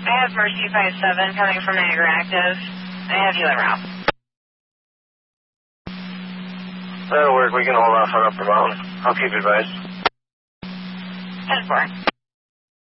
I have Mercy 57 coming from Niagara Active. I have you en route. That'll work. We can hold off on Upper Mountain. I'll keep advised. 10-4.